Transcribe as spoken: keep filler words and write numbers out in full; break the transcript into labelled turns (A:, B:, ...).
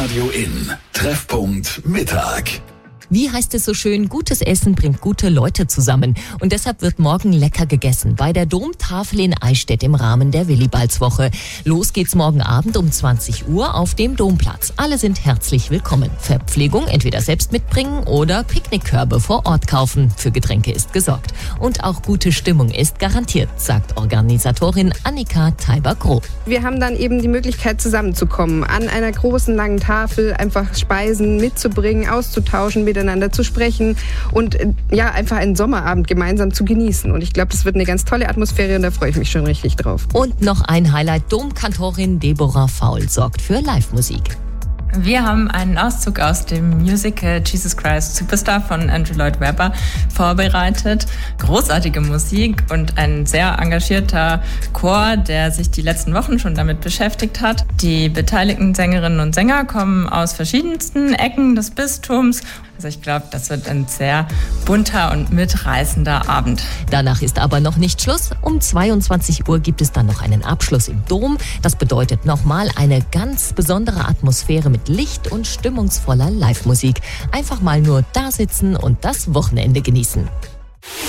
A: Radio In. Treffpunkt Mittag.
B: Wie heißt es so schön, gutes Essen bringt gute Leute zusammen. Und deshalb wird morgen lecker gegessen bei der Domtafel in Eichstätt im Rahmen der Willibaldswoche. Los geht's morgen Abend um zwanzig Uhr auf dem Domplatz. Alle sind herzlich willkommen. Verpflegung entweder selbst mitbringen oder Picknickkörbe vor Ort kaufen. Für Getränke ist gesorgt. Und auch gute Stimmung ist garantiert, sagt Organisatorin Annika Teiber-Groh.
C: Wir haben dann eben die Möglichkeit zusammenzukommen, an einer großen langen Tafel einfach Speisen mitzubringen, auszutauschen, miteinander zu sprechen und ja, einfach einen Sommerabend gemeinsam zu genießen. Und ich glaube, das wird eine ganz tolle Atmosphäre und da freue ich mich schon richtig drauf.
B: Und noch ein Highlight, Domkantorin Deborah Faul sorgt für Live-Musik.
D: Wir haben einen Auszug aus dem Musical Jesus Christ Superstar von Andrew Lloyd Webber vorbereitet. Großartige Musik und ein sehr engagierter Chor, der sich die letzten Wochen schon damit beschäftigt hat. Die beteiligten Sängerinnen und Sänger kommen aus verschiedensten Ecken des Bistums. Also ich glaube, das wird ein sehr bunter und mitreißender Abend.
B: Danach ist aber noch nicht Schluss. Um zweiundzwanzig Uhr gibt es dann noch einen Abschluss im Dom. Das bedeutet nochmal eine ganz besondere Atmosphäre mit Licht und stimmungsvoller Live-Musik. Einfach mal nur da sitzen und das Wochenende genießen.